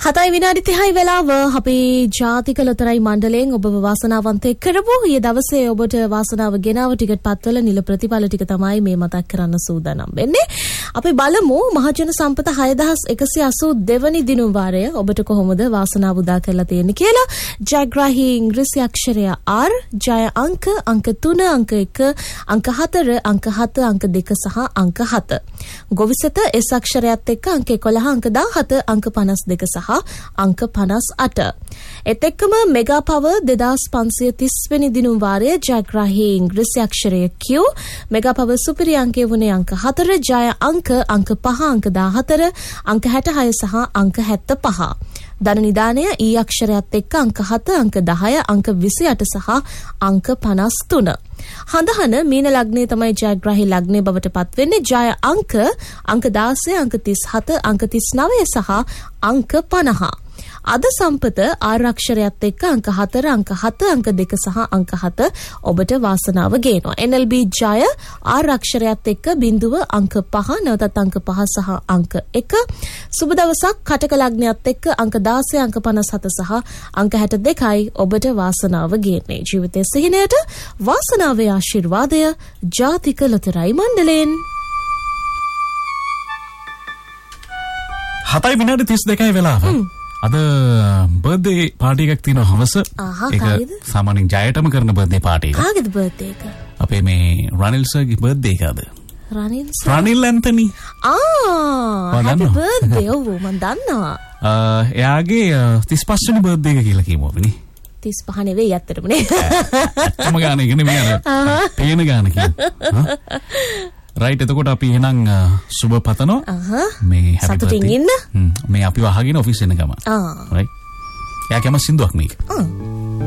7 විනාඩි 30යි වෙලාව අපේ ජාතික ලොතරැයි මණ්ඩලයෙන් ඔබව වාසනාවන්ත කරපු ඊයේ දවසේ ඔබට වාසනාව ගෙනාව ටිකට් පත්වල නිල ප්‍රතිඵල ටික තමයි මේ මතක් කරන්න සූදානම් වෙන්නේ. අපි බලමු මහජන සම්පත 6182 වෙනි දිනුම් වාරය ඔබට කොහොමද වාසනාව උදා කරලා තියෙන්නේ කියලා. ජයග්‍රාහී ඉංග්‍රීසි අක්ෂරය R, ජය අංක 3, අංක 1, අංක 4, අංක 7, අංක 2 සහ අංක 7. ගොවිසත S අක්ෂරයත් එක්ක අංක 11, අංක 17, අංක 52 සහ අංක 58. ඒත් එක්කම මෙගා පවර් 2530 වෙනි දිනුම් වාරය ජයග්‍රාහී ඉංග්‍රීසි අක්ෂරය Q, මෙගා පවර් සුපිරි අංකය වුණේ අංක 4, ජය අංක 5, අංක 14, අංක 66 සහ අංක 75. ධන නිදානය E අක්ෂරයත් එක්ක අංක 7, අංක 10, අංක 28 සහ අංක 53. හඳහන මීන ලග්නේ තමයි ජයග්‍රාහී ලග්නේ බවට පත් වෙන්නේ. ජය අංක 16, අංක 37, අංක 39 සහ අංක 50. අද සම්පත R අක්ෂරයත් එක්ක අංක 4, අංක 7, අංක 2 සහ අංක 7 ඔබට වාසනාව ගේනවා. NLB ජය R අක්ෂරයත් එක්ක බිඳුව අංක 5, නැවතත් අංක 5 සහ අංක 1. සුබ දවසක් කටක ලග්නයත් එක්ක අංක 16, අංක 57 සහ අංක 62යි ඔබට වාසනාව ගේන්නේ. ජීවිතයේ සිහිනයට වාසනාවේ ආශිර්වාදය ජාතික ලොතරැයි මණ්ඩලයෙන්. 7 විනාඩි 32යි වෙලාව. අද බර්ත්ඩේ පාටි එකක් තියෙනවා හවස. ඒක සාමාන්‍යයෙන් ජයටම කරන බර්ත්ඩේ පාටි එක. කාගේද බර්ත්ඩේ එක? අපේ මේ රනිල් සර්ගේ බර්ත්ඩේ එක අද. රනිල් ඇන්තනි. හැපි බර්ත්ඩේ. ඔව් මම දන්නවා. එයාගේ 35 වෙනි බර්ත්ඩේ එක කියලා කියමු අපි නේ. 35 නෙවෙයි ඇත්තටම නේ. ඇත්තම ගාන එක නෙමෙයි අර. පේන ගාන කියන්නේ. රයිට් එතකොට අපි එහෙනම් සුබ පතනවා මේ හැපි සතුටින් ඉන්න මේ අපි වහගෙන ඔෆිස් එන්න ගම. රයිට්. එයා කැම සින්දුවක් මේක.